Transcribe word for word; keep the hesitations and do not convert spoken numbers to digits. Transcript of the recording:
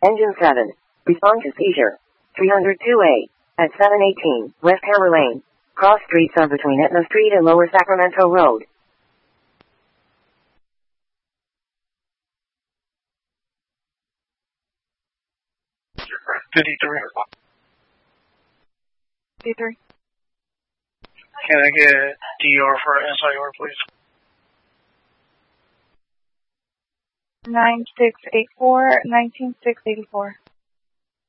Engine seven. Respond to seizure. three oh two A. At seven eighteen, West Hammer Lane. Cross streets are between Etna Street and Lower Sacramento Road. fifty-three. fifty-three. Can I get D R for S I R, please? nine six eight four, nineteen six eighty-four.